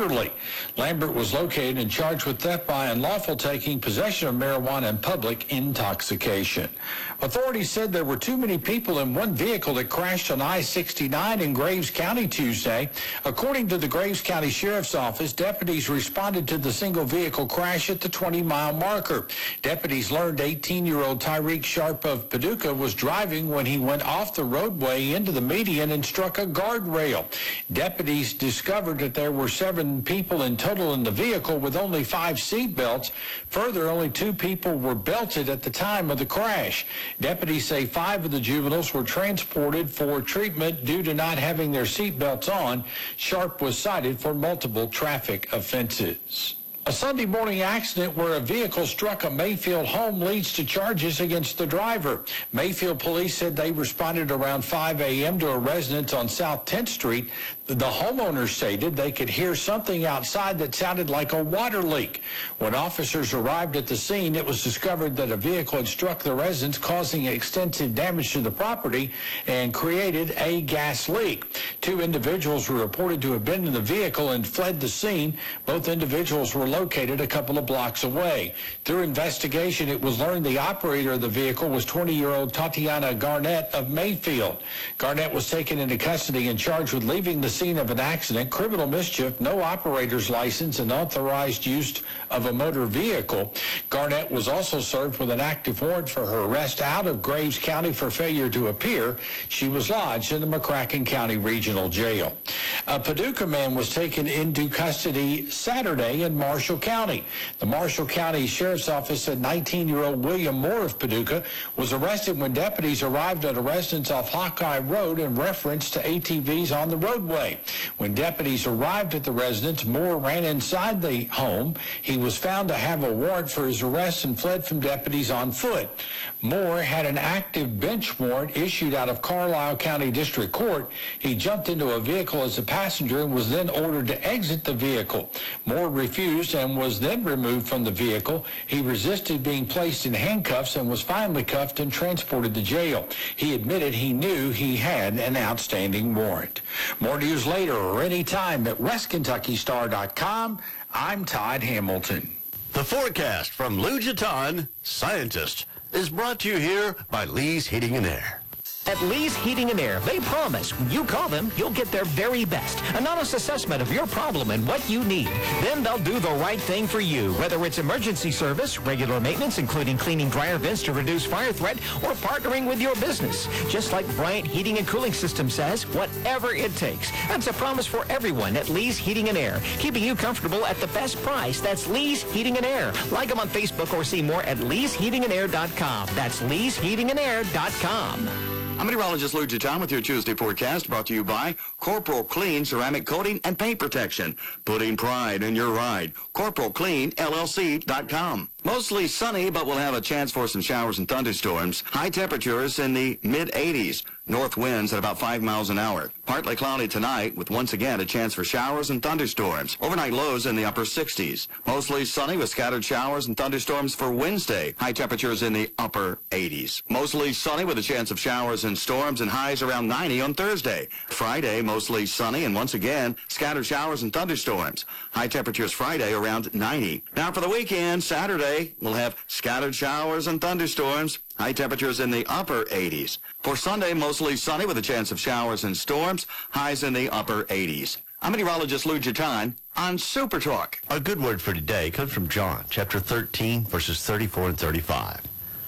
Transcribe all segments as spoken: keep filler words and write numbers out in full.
disorderly. Lambert was located and charged with theft by unlawful taking, possession of marijuana, and public intoxication. Authorities said there were too many people in one vehicle that crashed on I sixty-nine in Graves County Tuesday. According to the Graves County Sheriff's Office, deputies responded to the single vehicle crash at the twenty-mile marker. Deputies learned eighteen-year-old Tyreek Sharp of Paducah was driving when he went off the roadway into the median and struck a guardrail. Deputies discovered that there were seven people in total in the vehicle with only five seat belts. Further, only two people were belted at the time of the crash. Deputies say five of the juveniles were transported for treatment due to not having their seat belts on. Sharp was cited for multiple traffic offenses. A Sunday morning accident where a vehicle struck a Mayfield home leads to charges against the driver. Mayfield police said they responded around five a.m. to a residence on South tenth Street. The homeowner stated they could hear something outside that sounded like a water leak. When officers arrived at the scene, it was discovered that a vehicle had struck the residence, causing extensive damage to the property and created a gas leak. Two individuals were reported to have been in the vehicle and fled the scene. Both individuals were located a couple of blocks away. Through investigation, it was learned the operator of the vehicle was twenty-year-old Tatiana Garnett of Mayfield. Garnett was taken into custody and charged with leaving the scene of an accident, criminal mischief, no operator's license, and unauthorized use of a motor vehicle. Garnett was also served with an active warrant for her arrest out of Graves County for failure to appear. She was lodged in the McCracken County Regional Jail. A Paducah man was taken into custody Saturday in Marshall County. The Marshall County Sheriff's Office said nineteen-year-old William Moore of Paducah was arrested when deputies arrived at a residence off Hawkeye Road in reference to A T Vs on the roadway. When deputies arrived at the residence, Moore ran inside the home. He was found to have a warrant for his arrest and fled from deputies on foot. Moore had an active bench warrant issued out of Carlisle County District Court. He jumped into a vehicle as a passenger and was then ordered to exit the vehicle. Moore refused and was then removed from the vehicle. He resisted being placed in handcuffs and was finally cuffed and transported to jail. He admitted he knew he had an outstanding warrant. More news later or anytime at west kentucky star dot com. I'm Todd Hamilton. The forecast from Lou Giton, scientist, is brought to you here by Lee's Heating and Air. At Lee's Heating and Air, they promise when you call them, you'll get their very best. An honest assessment of your problem and what you need. Then they'll do the right thing for you, whether it's emergency service, regular maintenance, including cleaning dryer vents to reduce fire threat, or partnering with your business. Just like Bryant Heating and Cooling System says, whatever it takes. That's a promise for everyone at Lee's Heating and Air, keeping you comfortable at the best price. That's Lee's Heating and Air. Like them on Facebook or see more at lees heating and air dot com. That's lees heating and air dot com. I'm meteorologist Lou Giton with your Tuesday forecast, brought to you by Corporal Clean Ceramic Coating and Paint Protection. Putting pride in your ride. corporal clean L L C dot com. Mostly sunny, but we'll have a chance for some showers and thunderstorms. High temperatures in the mid eighties. North winds at about five miles an hour. Partly cloudy tonight, with once again a chance for showers and thunderstorms. Overnight lows in the upper sixties. Mostly sunny with scattered showers and thunderstorms for Wednesday. High temperatures in the upper eighties. Mostly sunny with a chance of showers and storms and highs around ninety on Thursday. Friday, mostly sunny and once again scattered showers and thunderstorms. High temperatures Friday around ninety. Now for the weekend, Saturday, we'll have scattered showers and thunderstorms. High temperatures in the upper eighties. For Sunday, mostly sunny with a chance of showers and storms. Highs in the upper eighties. I'm meteorologist Lou Giton on Super Talk. Our good word for today comes from John, chapter thirteen, verses thirty-four and thirty-five.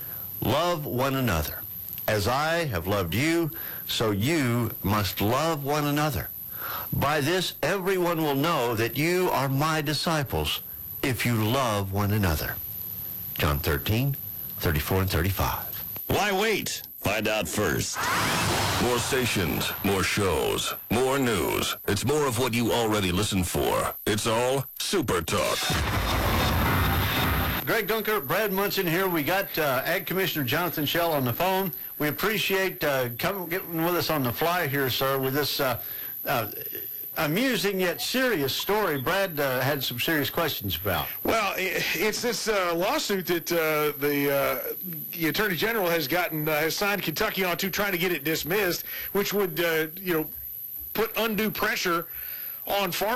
Love one another. As I have loved you, so you must love one another. By this, everyone will know that you are my disciples, if you love one another. John thirteen, thirty-four and thirty-five. Why wait? Find out first. More stations, more shows, more news. It's more of what you already listen for. It's all Super Talk. Greg Dunker, Brad Munson here. We got uh, Ag Commissioner Jonathan Shell on the phone. We appreciate uh, coming, getting with us on the fly here, sir, with this uh, uh, amusing yet serious story. Brad uh, had some serious questions about. Well, it's this uh, lawsuit that uh, the, uh, the Attorney General has gotten, uh, has signed Kentucky onto, trying to get it dismissed, which would, uh, you know, put undue pressure on farmers.